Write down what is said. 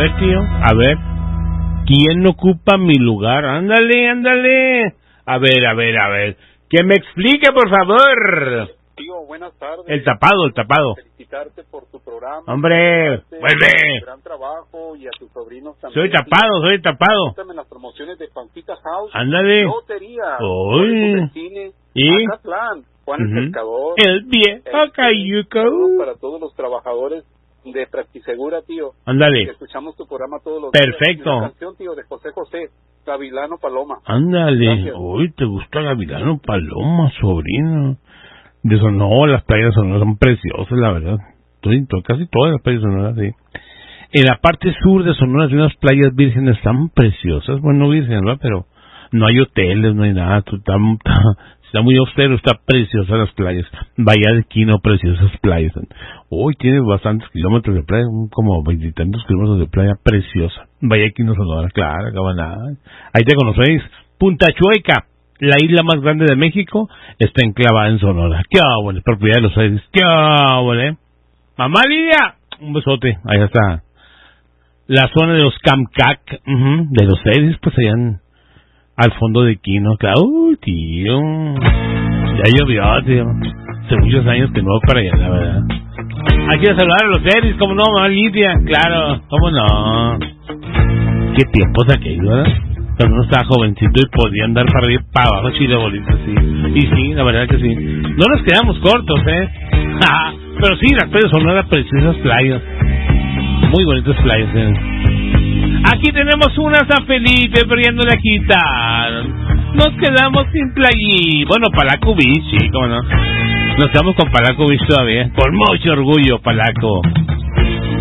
ver, tío, a ver. ¿Quién ocupa mi lugar? Ándale. A ver. Que me explique, por favor. Tío, buenas tardes. El tapado. Felicitarte por tu programa. Hombre, vuelve. Gran trabajo y a tus sobrinos también. Soy tapado. En las promociones de Pampita House. Ándale. Lotería. Uy. Cine. ¿Y? Acatlán. Juan el Pescador. El viejo Cayuco. Para todos los trabajadores de Practisegura, tío. Ándale. Escuchamos tu programa todos los Perfecto. días. Una canción, tío, de José José, Gavilano Paloma. Ándale. Gracias. Uy, ¿te gusta Gavilano Paloma, sobrino? De Sonora, las playas de Sonora son preciosas, la verdad. Casi todas las playas de Sonora, sí. En la parte sur de Sonora hay unas playas vírgenes tan preciosas. Bueno, no vírgenes, ¿verdad? Pero no hay hoteles, no hay nada. Está muy austero, está preciosas las playas. Bahía de Quino, preciosas playas. Hoy tiene bastantes kilómetros de playa, como 20 y tantos kilómetros de playa preciosa. Bahía de Quino, Sonora, claro, Cabaná. Ahí te conocéis. Punta Chueca, la isla más grande de México, está enclavada en Sonora. ¡Qué bueno! Es propiedad de los Aires. ¡Qué bueno! Mamá Lidia, un besote. Ahí está. La zona de los Camcac, de los Aires, pues allá al fondo de Quino. Claro, tío. Ya llovió, tío. Hace muchos años que no voy para allá, la verdad. Hay que saludar a los Aires, ¿cómo no, mamá Lidia? Claro, ¿cómo no? Qué tiempos aquellos, ¿verdad? Cuando uno estaba jovencito y podía andar para arriba y para abajo, chile bolita, sí. Y sí, la verdad que sí. No nos quedamos cortos, pero sí, las playas son unas preciosas playas. Muy bonitas playas, Aquí tenemos una San Felipe, pero ya no la quitaron. Nos quedamos sin playa. Bueno, Palaco Beach, sí, cómo no. Nos quedamos con Palaco Beach todavía. Con mucho orgullo, Palaco.